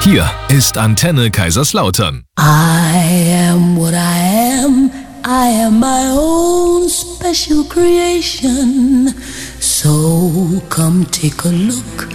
Hier ist Antenne Kaiserslautern. I am what I am. I am my own special creation. So come take a look